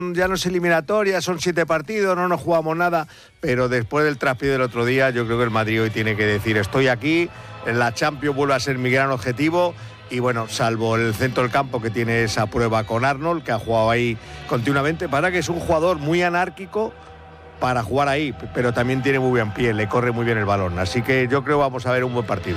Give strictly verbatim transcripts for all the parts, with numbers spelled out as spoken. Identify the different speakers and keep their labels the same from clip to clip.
Speaker 1: ya no es eliminatoria, son siete partidos, no nos jugamos nada, pero después del traspié del otro día, yo creo que el Madrid hoy tiene que decir, estoy aquí, en la Champions vuelve a ser mi gran objetivo, y bueno, salvo el centro del campo que tiene esa prueba con Arnold, que ha jugado ahí continuamente, para que es un jugador muy anárquico para jugar ahí, pero también tiene muy buen pie, le corre muy bien el balón, así que yo creo que vamos a ver un buen partido.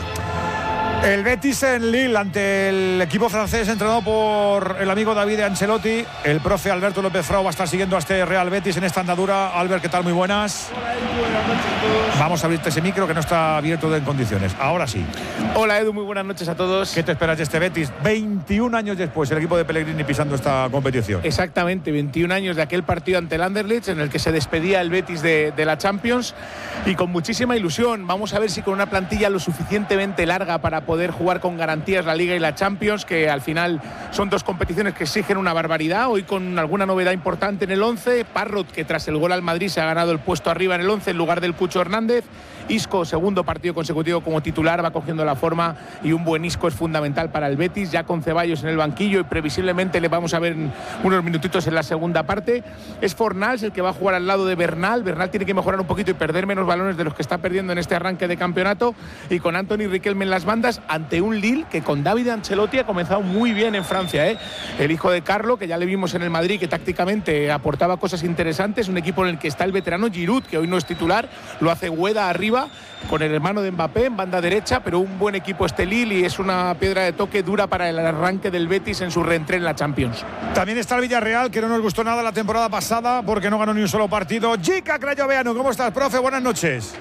Speaker 2: El Betis en Lille ante el equipo francés entrenado por el amigo David Ancelotti. El profe Alberto López Frau va a estar siguiendo a este Real Betis en esta andadura. Albert, ¿qué tal? Muy buenas.
Speaker 3: Buenas noches a todos.
Speaker 2: Vamos a abrirte ese micro que no está abierto en condiciones. Ahora sí.
Speaker 3: Hola Edu, muy buenas noches a todos.
Speaker 2: ¿Qué te esperas de este Betis? veintiún años después, el equipo de Pellegrini pisando esta competición.
Speaker 3: Exactamente, veintiún años de aquel partido ante el Anderlecht en el que se despedía el Betis de, de la Champions, y con muchísima ilusión. Vamos a ver si con una plantilla lo suficientemente larga para poder jugar con garantías la Liga y la Champions, que al final son dos competiciones que exigen una barbaridad. Hoy con alguna novedad importante en el once. Parrot, que tras el gol al Madrid se ha ganado el puesto arriba en el once en lugar del Cucho Hernández. Isco, segundo partido consecutivo como titular, va cogiendo la forma, y un buen Isco es fundamental para el Betis, ya con Ceballos en el banquillo, y previsiblemente le vamos a ver unos minutitos en la segunda parte. Es Fornals el que va a jugar al lado de Bernal. Bernal tiene que mejorar un poquito y perder menos balones de los que está perdiendo en este arranque de campeonato, y con Anthony Riquelme en las bandas, ante un Lille que con David Ancelotti ha comenzado muy bien en Francia, ¿eh? El hijo de Carlo, que ya le vimos en el Madrid, que tácticamente aportaba cosas interesantes, un equipo en el que está el veterano Giroud, que hoy no es titular, lo hace Gueda arriba, con el hermano de Mbappé en banda derecha, pero un buen equipo este Lille, y es una piedra de toque dura para el arranque del Betis en su reentré en la Champions.
Speaker 2: También está el Villarreal, que no nos gustó nada la temporada pasada porque no ganó ni un solo partido. Jica Crayoveanu, ¿cómo estás, profe? Buenas noches.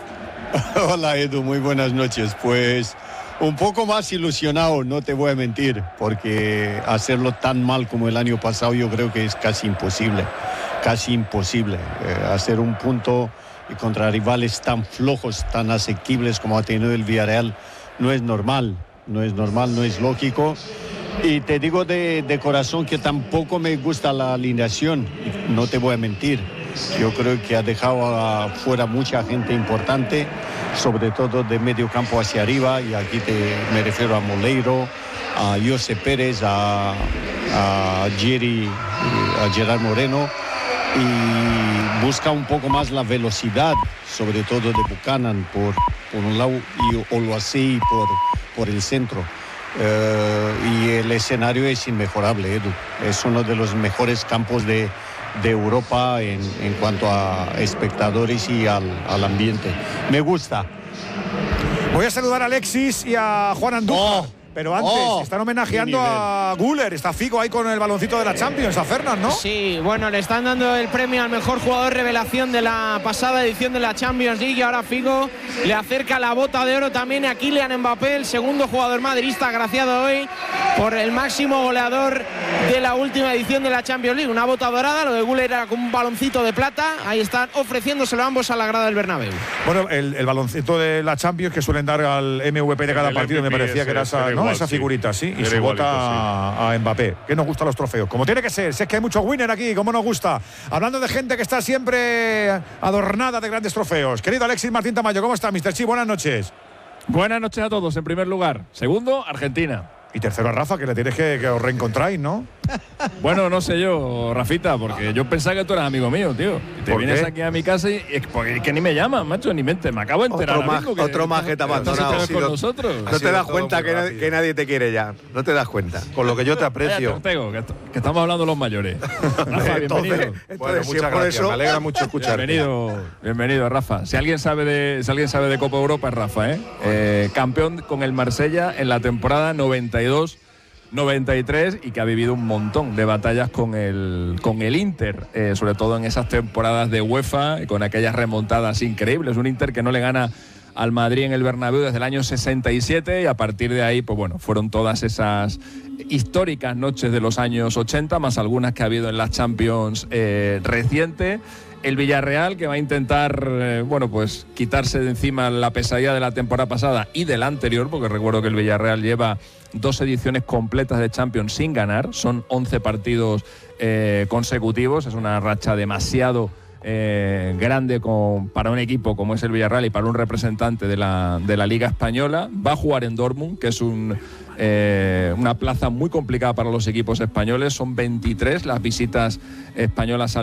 Speaker 4: Hola Edu, muy buenas noches. Pues un poco más ilusionado, no te voy a mentir, porque hacerlo tan mal como el año pasado yo creo que es casi imposible, casi imposible. Eh, hacer un punto y contra rivales tan flojos, tan asequibles como ha tenido el Villarreal, no es normal, no es normal, no es lógico. Y te digo de, de corazón que tampoco me gusta la alineación, no te voy a mentir. Yo creo que ha dejado fuera mucha gente importante, sobre todo de medio campo hacia arriba, y aquí te, me refiero a Moleiro, a José Pérez, a, a Jerry, a Gerard Moreno, y busca un poco más la velocidad, sobre todo de Buchanan por, por un lado, y Oluwaseyi por, por el centro. Uh, y el escenario es inmejorable, Edu. Es uno de los mejores campos de, de Europa en, en cuanto a espectadores y al, al ambiente. Me gusta.
Speaker 2: Voy a saludar a Alexis y a Juan Andújar. Oh. Pero antes, oh, están homenajeando a Güler. Está Figo ahí con el baloncito de la Champions, a Fernan, ¿no?
Speaker 5: Sí, bueno, le están dando el premio al mejor jugador revelación de la pasada edición de la Champions League, y ahora Figo le acerca la bota de oro también a Kylian Mbappé, el segundo jugador madridista agraciado hoy por el máximo goleador de la última edición de la Champions League. Una bota dorada, lo de Güler era con un baloncito de plata. Ahí están ofreciéndoselo ambos a la grada del Bernabéu.
Speaker 2: Bueno, el, el baloncito de la Champions que suelen dar al M V P de cada partido, me parecía que era esa, ¿no? Igual, esa figurita, sí, y su bota a, a Mbappé, que nos gustan los trofeos, como tiene que ser. Si es que hay mucho winner aquí, como nos gusta. Hablando de gente que está siempre adornada de grandes trofeos. Querido Alexis Martín Tamayo, ¿cómo está, mister Chi? Buenas noches.
Speaker 6: Buenas noches a todos, en primer lugar. Segundo, Argentina.
Speaker 2: Y tercero a Rafa, que le tienes que, que os reencontráis, ¿no?
Speaker 6: Bueno, no sé yo, Rafita, porque yo pensaba que tú eras amigo mío, tío. Y te vienes qué? aquí a mi casa y, y porque, que ni me llaman, macho, ni mente. Me acabo de enterar.
Speaker 1: Otro más,
Speaker 6: que,
Speaker 1: otro más que te ha abandonado.
Speaker 6: Con nosotros.
Speaker 1: No te das cuenta que, na, que nadie te quiere ya. No te das cuenta. Con lo que yo te aprecio.
Speaker 6: Tengo, que, que estamos hablando los mayores. Rafa, bienvenido.
Speaker 1: Entonces, bueno, muchas gracias. Eso, me alegra mucho escucharte.
Speaker 6: Bienvenido, bienvenido, Rafa. Si alguien sabe de, si alguien sabe de Copa Europa es Rafa, ¿eh? eh campeón con el Marsella en la temporada noventa y dos noventa y tres, y que ha vivido un montón de batallas con el, con el Inter, eh, sobre todo en esas temporadas de UEFA, con aquellas remontadas increíbles. Un Inter que no le gana al Madrid en el Bernabéu desde el año sesenta y siete, y a partir de ahí, pues bueno, fueron todas esas históricas noches de los años ochenta, más algunas que ha habido en las Champions eh, reciente. El Villarreal, que va a intentar, eh, bueno, pues quitarse de encima la pesadilla de la temporada pasada y de la anterior, porque recuerdo que el Villarreal lleva dos ediciones completas de Champions sin ganar, son once partidos eh, consecutivos, es una racha demasiado eh, grande con, para un equipo como es el Villarreal y para un representante de la, de la Liga Española. Va a jugar en Dortmund, que es un Eh, una plaza muy complicada para los equipos españoles. Son veintitrés las visitas españolas al